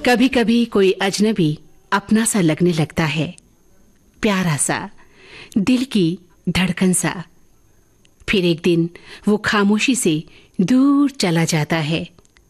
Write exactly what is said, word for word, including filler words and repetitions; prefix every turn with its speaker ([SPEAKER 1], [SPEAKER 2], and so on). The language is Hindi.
[SPEAKER 1] कभी कभी कोई अजनबी अपना सा लगने लगता है, प्यारा सा, दिल की धड़कन सा। फिर एक दिन वो खामोशी से दूर चला जाता है।